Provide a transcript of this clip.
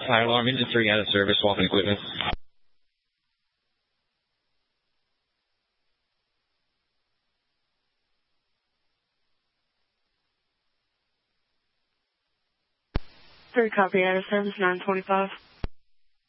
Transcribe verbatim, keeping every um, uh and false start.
Fire alarm, engine three out of service, swapping equipment. Three copy, out of service, nine twenty-five.